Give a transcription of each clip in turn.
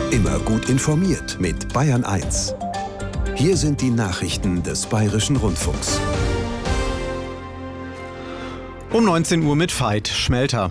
Immer gut informiert mit Bayern 1. Hier sind die Nachrichten des Bayerischen Rundfunks. Um 19 Uhr mit Veit Schmelter.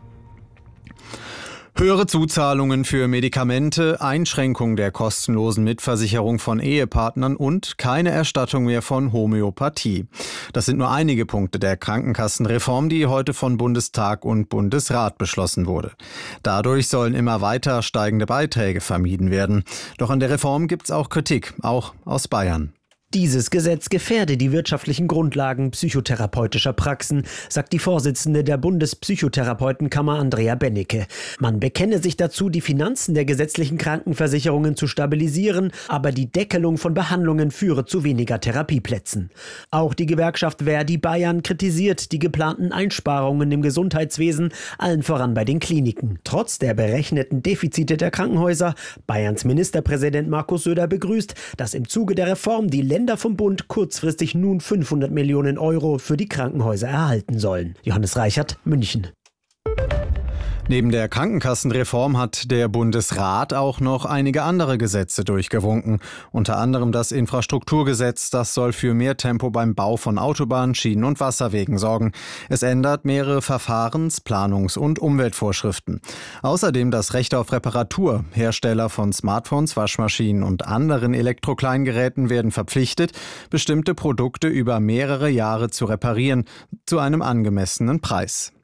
Höhere Zuzahlungen für Medikamente, Einschränkung der kostenlosen Mitversicherung von Ehepartnern und keine Erstattung mehr von Homöopathie. Das sind nur einige Punkte der Krankenkassenreform, die heute von Bundestag und Bundesrat beschlossen wurde. Dadurch sollen immer weiter steigende Beiträge vermieden werden. Doch an der Reform gibt's auch Kritik, auch aus Bayern. Dieses Gesetz gefährde die wirtschaftlichen Grundlagen psychotherapeutischer Praxen, sagt die Vorsitzende der Bundespsychotherapeutenkammer Andrea Bennecke. Man bekenne sich dazu, die Finanzen der gesetzlichen Krankenversicherungen zu stabilisieren, aber die Deckelung von Behandlungen führe zu weniger Therapieplätzen. Auch die Gewerkschaft Verdi Bayern kritisiert die geplanten Einsparungen im Gesundheitswesen, allen voran bei den Kliniken. Trotz der berechneten Defizite der Krankenhäuser, Bayerns Ministerpräsident Markus Söder begrüßt, dass im Zuge der Reform die Länder vom Bund kurzfristig nun 500 Millionen Euro für die Krankenhäuser erhalten sollen. Johannes Reichert, München. Neben der Krankenkassenreform hat der Bundesrat auch noch einige andere Gesetze durchgewunken. Unter anderem das Infrastrukturgesetz, das soll für mehr Tempo beim Bau von Autobahnen, Schienen und Wasserwegen sorgen. Es ändert mehrere Verfahrens-, Planungs- und Umweltvorschriften. Außerdem das Recht auf Reparatur. Hersteller von Smartphones, Waschmaschinen und anderen Elektrokleingeräten werden verpflichtet, bestimmte Produkte über mehrere Jahre zu reparieren, zu einem angemessenen Preis.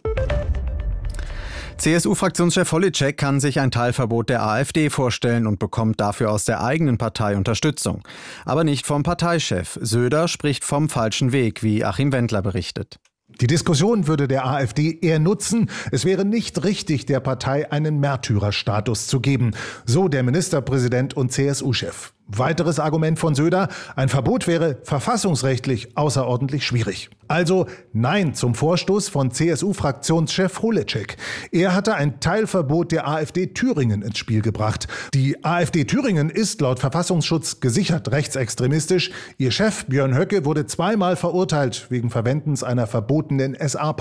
CSU-Fraktionschef Holitschek kann sich ein Teilverbot der AfD vorstellen und bekommt dafür aus der eigenen Partei Unterstützung. Aber nicht vom Parteichef. Söder spricht vom falschen Weg, wie Achim Wendler berichtet. Die Diskussion würde der AfD eher nutzen. Es wäre nicht richtig, der Partei einen Märtyrerstatus zu geben. So der Ministerpräsident und CSU-Chef. Weiteres Argument von Söder: Ein Verbot wäre verfassungsrechtlich außerordentlich schwierig. Also Nein zum Vorstoß von CSU-Fraktionschef Holitschek. Er hatte ein Teilverbot der AfD Thüringen ins Spiel gebracht. Die AfD Thüringen ist laut Verfassungsschutz gesichert rechtsextremistisch. Ihr Chef Björn Höcke wurde zweimal verurteilt wegen Verwendens einer verbotenen SA-Partei.